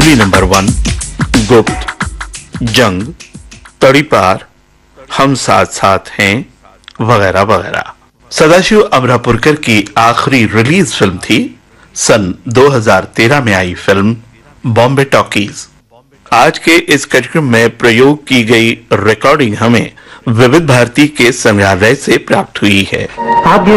Movie number 1, गुप्त, जंग, तड़ीपार, हम साथ साथ हैं, वगैरह वगैरह। सदाशिव अमरापुरकर की आखिरी रिलीज फिल्म थी सन 2013 में आई फिल्म बॉम्बे टॉकीज। आज के इस कार्यक्रम में प्रयोग की गई रिकॉर्डिंग हमें विविध भारती के संग्रहालय से प्राप्त हुई है।